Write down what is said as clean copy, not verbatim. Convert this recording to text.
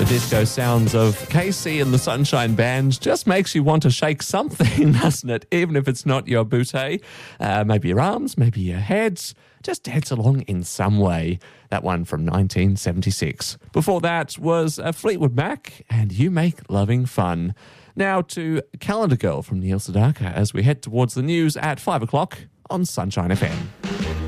disco sounds of KC and the Sunshine Band just makes you want to shake something, doesn't it? Even if it's not your bootay, maybe your arms, maybe your heads. Just dance along in some way. That one from 1976. Before that was Fleetwood Mac and You Make Loving Fun. Now to Calendar Girl from Neil Sedaka as we head towards the news at 5 o'clock on Sunshine FM.